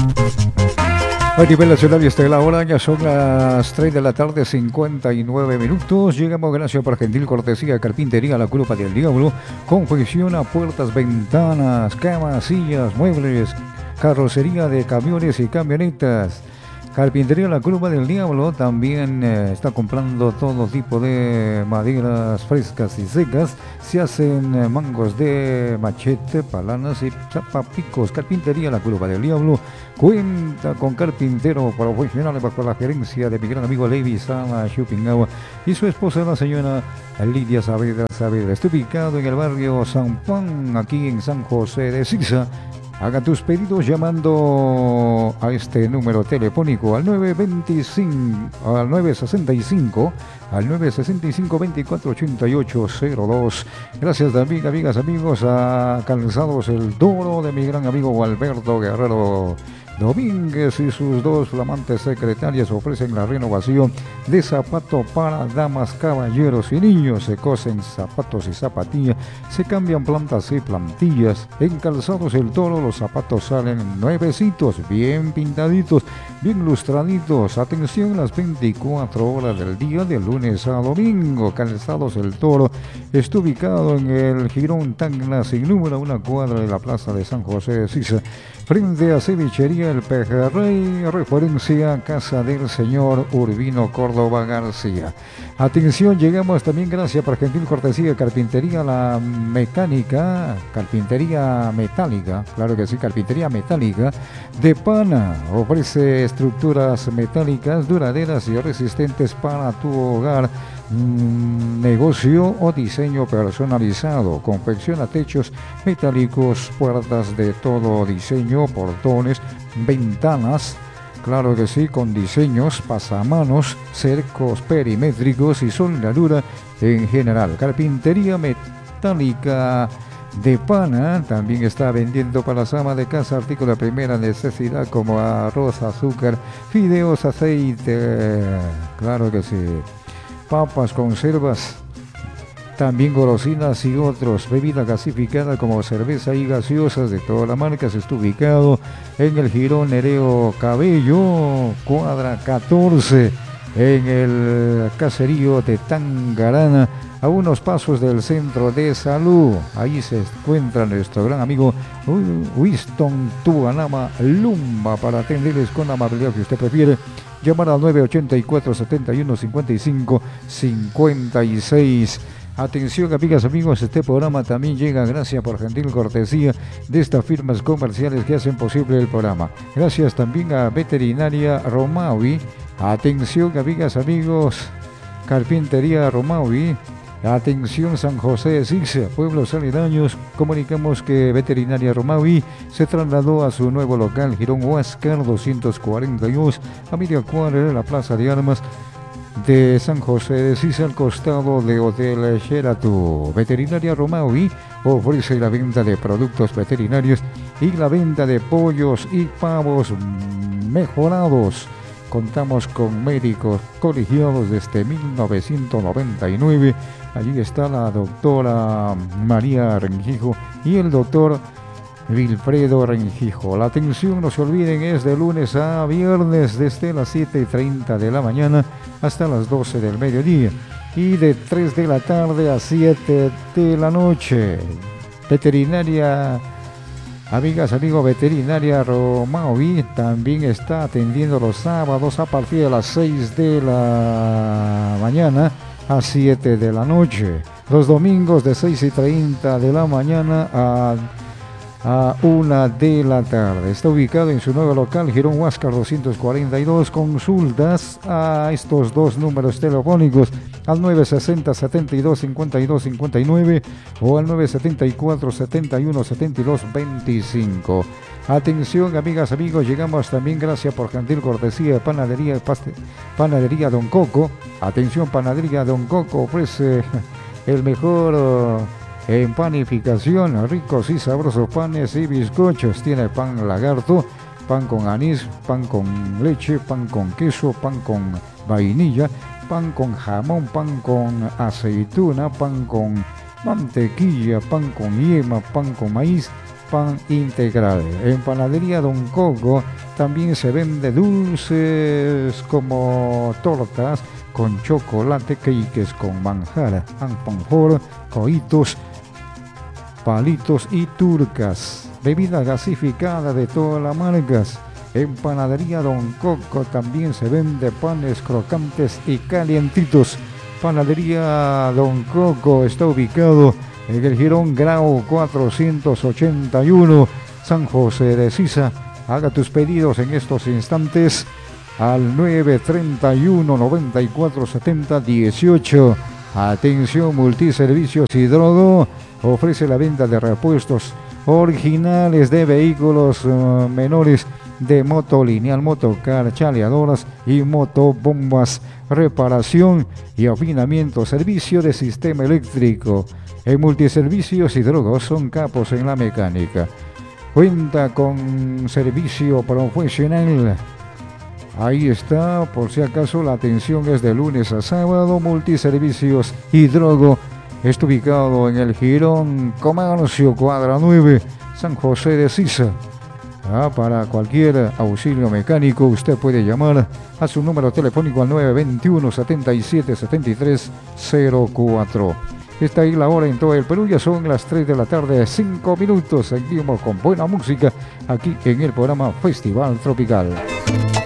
A nivel nacional y hasta la hora ya son las 3 de la tarde, 59 minutos. Llegamos gracias por gentil cortesía de Carpintería La Culpa del Diablo. Confecciona puertas, ventanas, camas, sillas, muebles, carrocería de camiones y camionetas. Carpintería La Culpa del Diablo también está comprando todo tipo de maderas frescas y secas. Se hacen mangos de machete, palanas y zapapicos. Carpintería La Culpa del Diablo cuenta con carpintero profesional bajo la gerencia de mi gran amigo Levi Sala Chupingawa y su esposa, la señora Lidia Saavedra. Está ubicado en el barrio San Juan, aquí en San José de Siza. Haga tus pedidos llamando a este número telefónico al 925, al 965, al 965-248802. Gracias también, amigas, amigos, a Calzados El Toro de mi gran amigo Alberto Guerrero Domínguez y sus dos flamantes secretarias ofrecen la renovación de zapato para damas, caballeros y niños. Se cosen zapatos y zapatillas, se cambian plantas y plantillas. En Calzados El Toro los zapatos salen nuevecitos, bien pintaditos, bien lustraditos. Atención, las 24 horas del día, de lunes a domingo. Calzados El Toro está ubicado en el Jirón Tacna sin número, una cuadra de la plaza de San José de Siza, frente a Cevichería El Pejerrey, referencia a casa del señor Urbino Córdoba García. Atención, llegamos también gracias por gentil cortesía de Carpintería La Mecánica, Carpintería Metálica, claro que sí, Carpintería Metálica de Pana. Ofrece estructuras metálicas duraderas y resistentes para tu hogar, negocio o diseño personalizado. Confecciona techos metálicos, puertas de todo diseño, portones, ventanas, claro que sí, con diseños, pasamanos, cercos perimétricos y soldadura en general. Carpintería Metálica de Pana también está vendiendo para las amas de casa artículos de primera necesidad como arroz, azúcar, fideos, aceite, claro que sí, papas, conservas, también golosinas y otros, bebida gasificada como cerveza y gaseosas de todas las marcas. Está ubicado en el Jirón Nereo Cabello, cuadra 14, en el caserío de Tangarana, a unos pasos del centro de salud. Ahí se encuentra nuestro gran amigo Winston Tuanama Lumba para atenderles con la amabilidad que usted prefiere. Llamar al 984-71-55-56. Atención, amigas, amigos, este programa también llega gracias por gentil cortesía de estas firmas comerciales que hacen posible el programa. Gracias también a Veterinaria Romawi. Atención, amigas, amigos, Carpintería Romawi. Atención, San José de Siza, pueblos aledaños. Comunicamos que Veterinaria Romawi se trasladó a su nuevo local, Jirón Huáscar 242, a media cuadra de la Plaza de Armas de San José de Siza, al costado de Hotel Sheraton. Veterinaria Romawi ofrece la venta de productos veterinarios y la venta de pollos y pavos mejorados. Contamos con médicos colegiados desde 1999. Allí está la doctora María Rengijo y el doctor Wilfredo Rengijo. La atención, no se olviden, es de lunes a viernes desde las 7:30 de la mañana hasta las 12 del mediodía y de 3 de la tarde a 7 de la noche. Veterinaria, amigas, amigos, Veterinaria Romawi también está atendiendo los sábados a partir de las 6 de la mañana a 7 de la noche. Los domingos de 6:30 de la mañana a 1 de la tarde. Está ubicado en su nuevo local, Jirón Huáscar 242. Consultas a estos dos números telefónicos, al 960-72-52-59 o al 974-71-72-25. Atención, amigas, amigos, llegamos también gracias por gentil cortesía de Panadería Don Coco. Atención, Panadería Don Coco ofrece el mejor en panificación, ricos y sabrosos panes y bizcochos. Tiene pan lagarto, pan con anís, pan con leche, pan con queso, pan con vainilla, pan con jamón, pan con aceituna, pan con mantequilla, pan con yema, pan con maíz, pan integral. En Panadería Don Coco también se vende dulces como tortas con chocolate, cakes con manjar, alfajor, coitos, palitos y turcas. Bebida gasificada de todas las marcas. En Panadería Don Coco también se vende panes crocantes y calientitos. Panadería Don Coco está ubicado en el Jirón Grau 481, San José de Sisa. Haga tus pedidos en estos instantes al 931 94 70 18. Atención, Multiservicios Hidrogo ofrece la venta de repuestos originales de vehículos menores, de moto lineal, motocar, chaleadoras y motobombas, reparación y afinamiento, servicio de sistema eléctrico. En Multiservicios Hidrogo son capos en la mecánica. Cuenta con servicio profesional. Ahí está, por si acaso la atención es de lunes a sábado. Multiservicios Hidrogo está ubicado en el Jirón Comercio, cuadra 9, San José de Sisa. Para cualquier auxilio mecánico usted puede llamar a su número telefónico al 921 77 73 04. Está ahí la hora en todo el Perú, ya son las 3 de la tarde, 5 minutos. Seguimos con buena música aquí en el programa Festival Tropical.